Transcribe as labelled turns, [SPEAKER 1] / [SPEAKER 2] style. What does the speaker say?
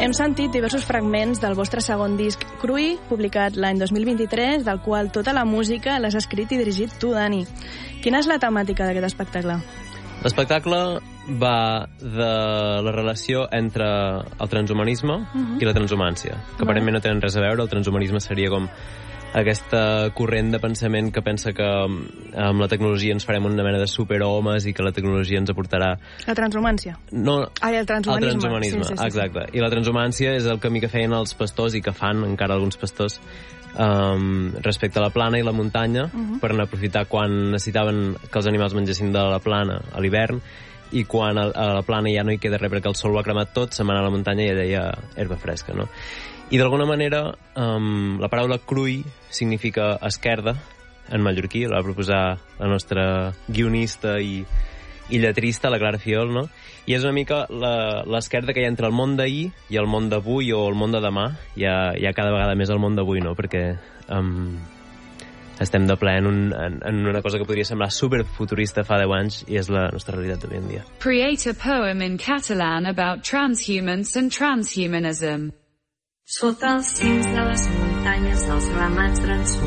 [SPEAKER 1] Hem sentit diversos fragments del vostre segon disc, Cruï, publicat l'any 2023, del qual tota la música l'has escrit i dirigit tu, Dani. Quina és la temàtica d'aquest espectacle?
[SPEAKER 2] L'espectacle va de la relació entre el transhumanisme i la transhumància, que aparentment no tenen res a veure. El transhumanisme seria com aquesta corrent de pensament que pensa que amb la tecnologia ens farem una mena de superhomes i que la tecnologia ens aportarà...
[SPEAKER 1] La transhumància?
[SPEAKER 2] No,
[SPEAKER 1] el transhumanisme.
[SPEAKER 2] El transhumanisme, sí. Exacte. I la transhumància és el camí que feien els pastors i que fan encara alguns pastors respecte a la plana i la muntanya per anar a aprofitar quan necessitaven que els animals mengessin de la plana a l'hivern i quan a la plana ja no hi queda res perquè el sol ho ha cremat tot, se'n va anar a la muntanya i ja deia herba fresca, no? I d'alguna manera la paraula cruï significa esquerda en mallorquí, la va proposar la nostra guionista i lletrista, la Clara Fiol, no? I és una mica l'esquerda que hi ha entre el món d'ahir i el món d'avui o el món de demà. Hi ha cada vegada més el món d'avui, no? Perquè estem de ple en una cosa que podria semblar superfuturista fa 10 anys i és la nostra realitat d'avui en dia.
[SPEAKER 3] Create a poem in Catalan about transhumans and transhumanism.
[SPEAKER 4] Sota els cims de les muntanyes dels ramats